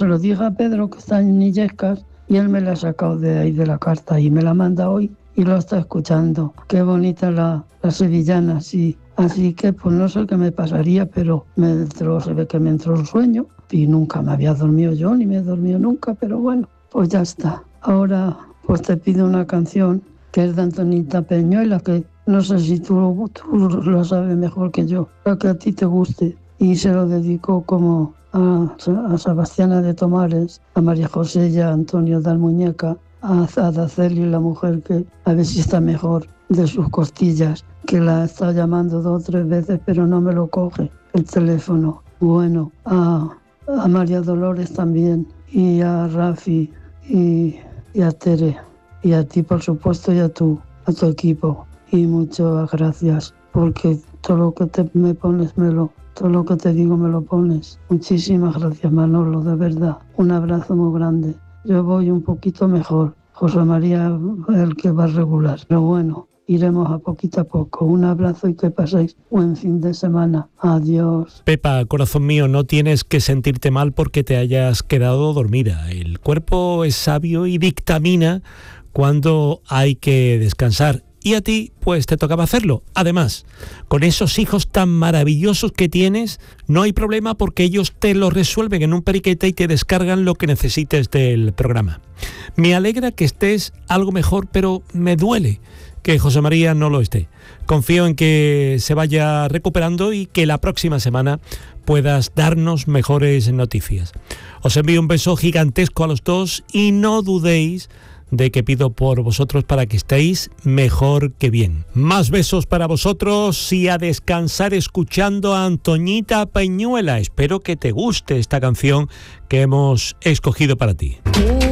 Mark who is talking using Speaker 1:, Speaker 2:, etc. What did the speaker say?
Speaker 1: lo dije a Pedro, que está en Illescas, y él me la ha sacado de ahí de la carta y me la manda hoy y lo está escuchando. Qué bonita la sevillana, sí. Así que pues no sé qué me pasaría, pero se ve que me entró el sueño y nunca me había dormido yo, ni me he dormido nunca, pero bueno, pues ya está. Ahora pues te pido una canción que es de Antonita Peñuela, que no sé si tú lo sabes mejor que yo, la que a ti te guste, y se lo dedico como a Sebastiana de Tomares, a María José y a Antonio de Almuñeca, a Daceli, la mujer que a ver si está mejor de sus costillas, que la está llamando 2 o 3 veces pero no me lo coge el teléfono. Bueno, a María Dolores también, y a Rafi y a Tere, y a ti por supuesto, y a tu equipo, y muchas gracias porque todo lo que me pones todo lo que te digo me lo pones. Muchísimas gracias, Manolo, de verdad. Un abrazo muy grande. Yo voy un poquito mejor. José María el que va regular. Pero bueno, iremos a poco. Un abrazo y que paséis buen fin de semana. Adiós.
Speaker 2: Pepa, corazón mío, no tienes que sentirte mal porque te hayas quedado dormida. El cuerpo es sabio y dictamina cuando hay que descansar. Y a ti, pues te tocaba hacerlo. Además, con esos hijos tan maravillosos que tienes, no hay problema porque ellos te lo resuelven en un periquete y te descargan lo que necesites del programa. Me alegra que estés algo mejor, pero me duele que José María no lo esté. Confío en que se vaya recuperando y que la próxima semana puedas darnos mejores noticias. Os envío un beso gigantesco a los dos y no dudéis de que pido por vosotros para que estéis mejor que bien. Más besos para vosotros y a descansar escuchando a Antoñita Peñuela. Espero que te guste esta canción que hemos escogido para ti.